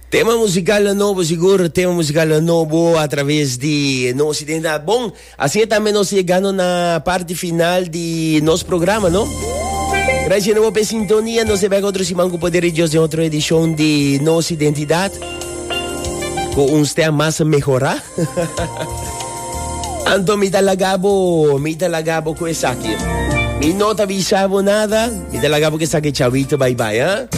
Tema musical novo, seguro, tema musical novo através de nosso identidade. Bom, assim também nós chegamos na parte final de nosso programa, não? Graças a nossa sintonia, nós vamos outro semana com o Poder de Deus em outra edição de nossa identidade. Com uns temas mais a melhorar. Então, me talagabo com essa aqui. Me não te avisava nada, me talagabo que essa aqui, chavito, bye bye, hein?